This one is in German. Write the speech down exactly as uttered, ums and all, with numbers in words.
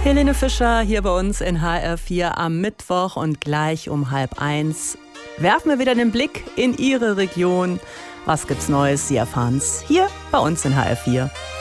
Helene Fischer hier bei uns in H R vier am Mittwoch und gleich um halb eins werfen wir wieder den Blick in Ihre Region. Was gibt's Neues? Sie erfahren's hier bei uns in H R vier.